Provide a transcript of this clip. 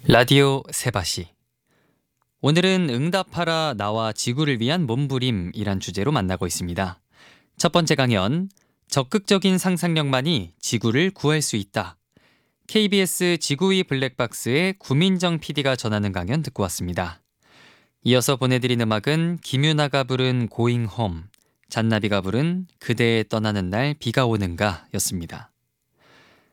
라디오 세바시. 오늘은 응답하라 나와 지구를 위한 몸부림이란 주제로 만나고 있습니다. 첫 번째 강연, 적극적인 상상력만이 지구를 구할 수 있다. KBS 지구위 블랙박스의 구민정 PD가 전하는 강연 듣고 왔습니다. 이어서 보내드린 음악은 김유나가 부른 고잉 홈, 잔나비가 부른 그대의 떠나는 날 비가 오는가 였습니다.